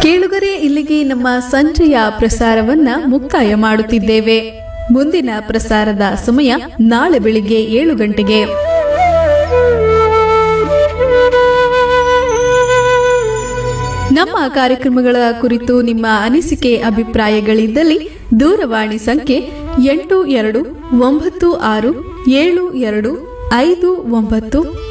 ಕೇಳುಗರೆ, ಇಲ್ಲಿಗೆ ನಮ್ಮ ಸಂಜೆಯ ಪ್ರಸಾರವನ್ನ ಮುಕ್ತಾಯ ಮಾಡುತ್ತಿದ್ದೇವೆ. ಮುಂದಿನ ಪ್ರಸಾರದ ಸಮಯ ನಾಳೆ ಬೆಳಿಗ್ಗೆ 7 ಗಂಟೆಗೆ. ನಮ್ಮ ಕಾರ್ಯಕ್ರಮಗಳ ಕುರಿತು ನಿಮ್ಮ ಅನಿಸಿಕೆ ಅಭಿಪ್ರಾಯಗಳಿದ್ದಲ್ಲಿ ದೂರವಾಣಿ ಸಂಖ್ಯೆ 82967229